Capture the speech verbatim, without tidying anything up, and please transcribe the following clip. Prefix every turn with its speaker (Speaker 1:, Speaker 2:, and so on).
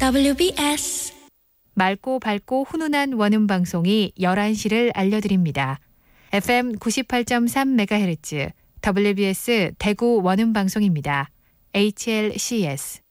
Speaker 1: 더블유비에스
Speaker 2: 맑고 밝고 훈훈한 원음 방송이 열한 시를 알려드립니다. 에프엠 구십팔 점 삼 메가헤르츠 더블유비에스 대구 원음 방송입니다. 에이치엘씨에스